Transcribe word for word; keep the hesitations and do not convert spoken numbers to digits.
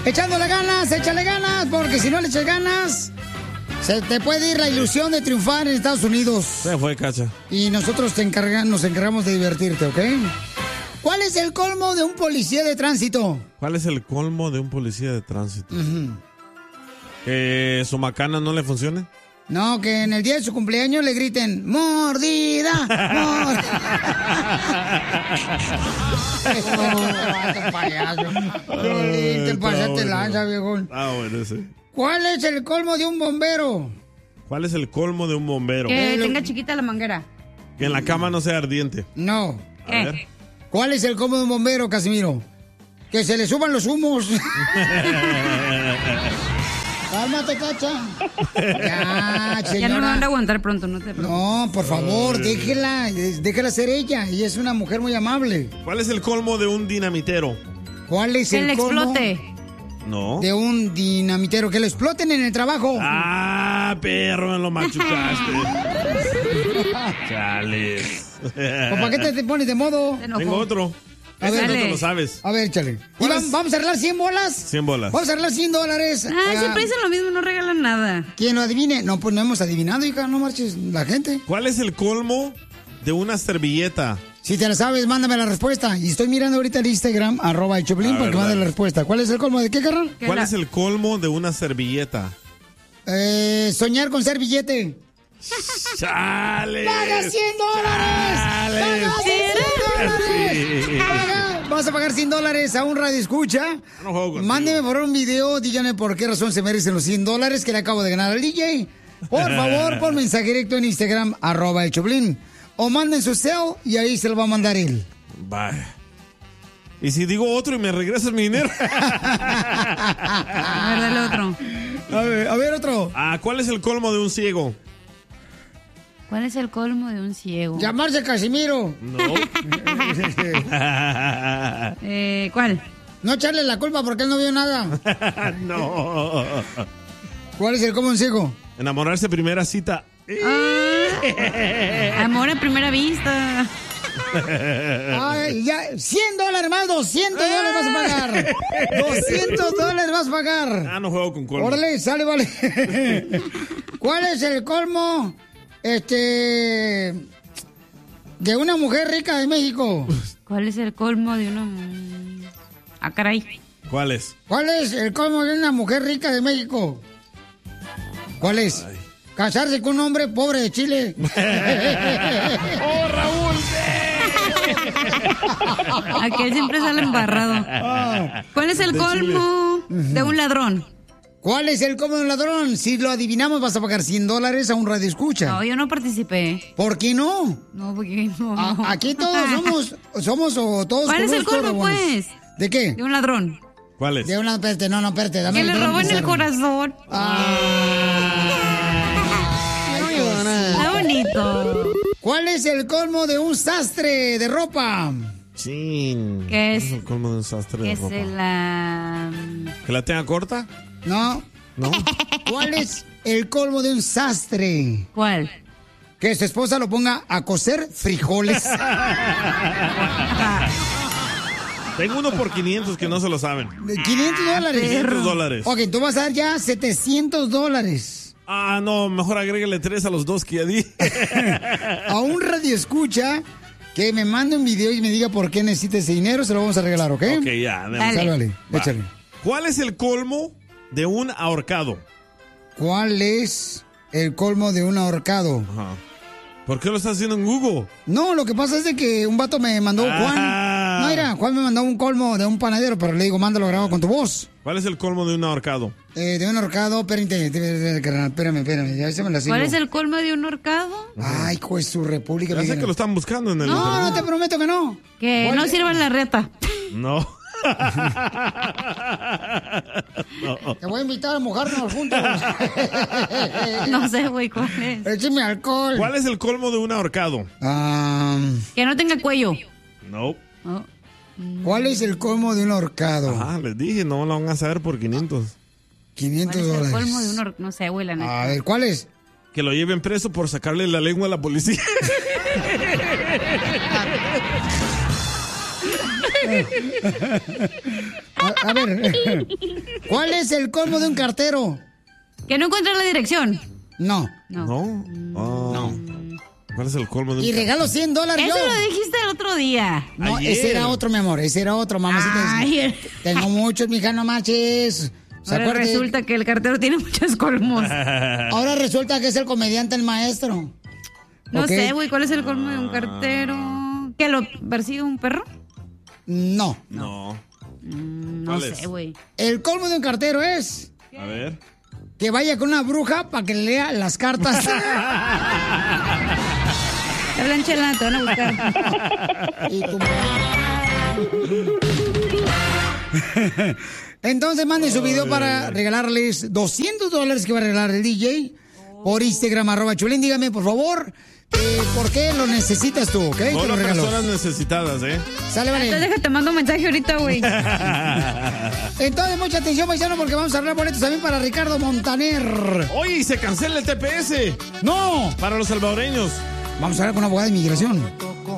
echándole ganas, échale ganas, porque si no le echas ganas, se te puede ir la ilusión de triunfar en Estados Unidos. Se fue, Cacha. Y nosotros te encargan, nos encargamos de divertirte, ¿ok? ¿Cuál es el colmo de un policía de tránsito? ¿Cuál es el colmo de un policía de tránsito? Uh-huh. ¿Que su macana no le funcione? No, que en el día de su cumpleaños le griten ¡mordida! ¡Mordida! ¡Oh, payaso! Violín, te pasaste lanza, viejón. Ah, bueno, sí. ¿Cuál es el colmo de un bombero? ¿Cuál es el colmo de un bombero? Que tenga chiquita la manguera. Que en la cama no sea ardiente. No. A ver. ¿Cuál es el colmo de un bombero, Casimiro? Que se le suban los humos. Cálmate, Cacha. Ya, señora. Ya no lo van a aguantar pronto, no te preocupes. No, por favor, déjela, déjela ser ella. Ella es una mujer muy amable. ¿Cuál es el colmo de un dinamitero? ¿Cuál es el, el colmo? explote. No. De un dinamitero, que lo exploten en el trabajo. Ah, perro, me lo machucaste. Chale. ¿Para qué te, te pones de modo? Tengo otro. A ver, no te lo sabes. A ver, échale. ¿Y vamos, vamos a arreglar cien bolas? cien bolas. Vamos a arreglar cien dólares. Ah, Ah, siempre dicen lo mismo, no regalan nada. ¿Quién lo adivine? No, pues no hemos adivinado, hija, no marches la gente. ¿Cuál es el colmo de una servilleta? Si te la sabes, mándame la respuesta. Y estoy mirando ahorita el Instagram, arroba el Choplin, para que mande la respuesta. ¿Cuál es el colmo de qué, carnal? ¿Cuál es el colmo de una servilleta? Eh, soñar con ser billete. ¡Chale! ¡Paga cien dólares! ¡Paga cien dólares! ¡Paga! Vamos a pagar cien dólares a un radio escucha. No juego contigo. Mándeme por un video, díganme por qué razón se merecen los cien dólares que le acabo de ganar al D J. Por favor, por mensaje directo en Instagram, arroba el Choplin. O manden su cel y ahí se lo va a mandar él. Vaya. ¿Y si digo otro y me regresas mi dinero? A ver, dale otro. A ver, a ver, otro. Ah, ¿cuál es el colmo de un ciego? ¿Cuál es el colmo de un ciego? Llamarse Casimiro. No. eh, ¿Cuál? No echarle la culpa porque él no vio nada. No. ¿Cuál es el colmo de un ciego? Enamorarse primera cita. Ah, amor a primera vista. Ay, ya, cien dólares más, doscientos dólares vas a pagar. doscientos dólares vas a pagar. Ah, no juego con colmo. Órale, sale, vale. ¿Cuál es el colmo, este, de una mujer rica de México? ¿Cuál es el colmo de una... Ah, caray. ¿Cuál es? ¿Cuál es el colmo de una mujer rica de México? ¿Cuál es? Ay. Casarse con un hombre pobre de Chile. ¡Oh, Raúl! Aquel siempre sale embarrado. ¿Cuál es el De colmo Chile. de un ladrón? ¿Cuál es el colmo de un ladrón? Si lo adivinamos vas a pagar cien dólares a un radio escucha. No, yo no participé. ¿Por qué no? No, porque no. A, aquí todos somos, somos o todos. ¿Cuál es el corruptos, colmo, rabones. pues? ¿De qué? De un ladrón. ¿Cuál es? De una, espérate, no, no, espérate. Dame Que le dame roban el empezar. corazón. Está bonito. ¿Cuál es el colmo de un sastre de ropa? Chin. ¿Qué es? es el colmo de un sastre Que de es ropa? la... ¿Que la tenga corta? No. No. ¿Cuál es el colmo de un sastre? ¿Cuál? Que su esposa lo ponga a cocer frijoles. Tengo uno por quinientos que no se lo saben. quinientos dólares. quinientos dólares. Ok, tú vas a dar ya setecientos dólares. Ah, no, mejor agrégale tres a los dos que ya di. A un radio escucha que me mande un video y me diga por qué necesita ese dinero, se lo vamos a regalar, ¿ok? Ok, ya. Dale. Sálvale, Va. échale. ¿Cuál es el colmo de un ahorcado? ¿Cuál es el colmo de un ahorcado? Ajá. ¿Por qué lo estás haciendo en Google? No, lo que pasa es de que un vato me mandó, Ah. Juan. No, mira, Juan me mandó un colmo de un panadero, pero le digo, mándalo grabado con tu voz. ¿Cuál es el colmo de un ahorcado? Eh, de un ahorcado, espérate, espérame, espérame, espérame, ya se me la sigo. ¿Cuál es el colmo de un horcado? Ay, pues su república. Ya sé mira. que lo están buscando en el No, internet. no te prometo que no. Que ¿Cuál no es? sirva en la reta. No. No. Te voy a invitar a mojarnos juntos. No sé, güey, ¿cuál es? Écheme alcohol. ¿Cuál es el colmo de un ahorcado? Ah, Que no tenga cuello. No. Oh. ¿Cuál es el colmo de un ahorcado? Ajá, les dije, no lo van a saber por quinientos. quinientos ¿Cuál es el dólares. colmo de un hor- No sé, güey, la neta. A ver, ¿cuál es? Que lo lleven preso por sacarle la lengua a la policía. A, a ver, ¿cuál es el colmo de un cartero? Que no encuentra la dirección. No. No. ¿No? Oh. No. ¿Cuál es el colmo de un Y regalo cien dólares Eso yo. lo dijiste el otro día. No, Ayer. ese era otro, mi amor. Ese era otro, mamacita. Ay. Tengo muchos, mija, no marches. ¿Se Ahora acuerda? resulta que el cartero tiene muchos colmos. Ahora resulta que es el comediante, el maestro. No ¿Ok? sé, güey, ¿cuál es el colmo de un cartero? ¿Que lo persigue un perro? No. No. Mm, No ¿Cuál es? sé, güey. El colmo de un cartero es A ver. que vaya con una bruja para que le lea las cartas. Hablan chela, te van a buscar. Y tu- Entonces manden su video para regalarles doscientos dólares que va a regalar el D J por Instagram, arroba Chulín. Dígame, por favor, eh, ¿por qué lo necesitas tú? ¿Ok? Te lo Solo regalo. personas necesitadas, ¿eh? Sale, Entonces vale. déjate, mando un mensaje ahorita, güey. Entonces, mucha atención, paisano, porque vamos a hablar boletos también para Ricardo Montaner. Oye, y se cancela el T P S ¡No! para los salvadoreños. Vamos a hablar con una abogada de inmigración.